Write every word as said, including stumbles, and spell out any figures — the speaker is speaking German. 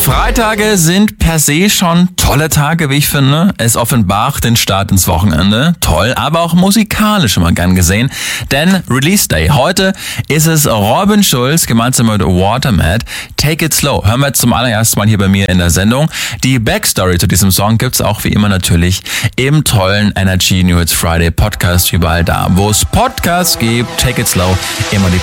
Freitage sind per se schon tolle Tage, wie ich finde. Es offenbart den Start ins Wochenende. Toll, aber auch musikalisch immer gern gesehen. Denn Release Day. Heute ist es Robin Schulz gemeinsam mit Watermat. Take It Slow. Hören wir jetzt zum allerersten Mal hier bei mir in der Sendung. Die Backstory zu diesem Song gibt's auch wie immer natürlich im tollen Energy New Hits Friday Podcast. Überall da, wo es Podcasts gibt. Take It Slow. Immer die